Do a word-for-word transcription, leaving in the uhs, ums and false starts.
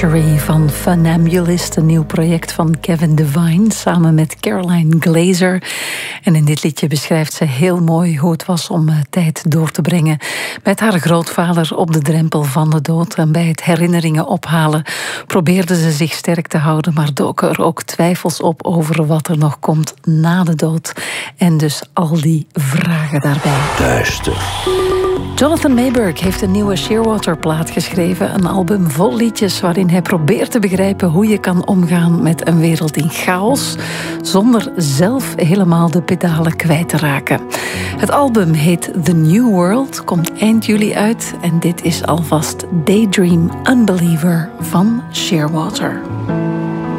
Luxury van Funambulist, een nieuw project van Kevin Devine samen met Caroline Glazer. En in dit liedje beschrijft ze heel mooi hoe het was om uh, tijd door te brengen met haar grootvader op de drempel van de dood. En bij het herinneringen ophalen probeerde ze zich sterk te houden, maar doken er ook twijfels op over wat er nog komt na de dood. En dus al die vragen daarbij. Duister. Jonathan Mayberg heeft een nieuwe Shearwater-plaat geschreven. Een album vol liedjes waarin hij probeert te begrijpen hoe je kan omgaan met een wereld in chaos, zonder zelf helemaal de pedalen kwijt te raken. Het album heet The New World, komt eind juli uit. En dit is alvast Daydream Unbeliever van Shearwater.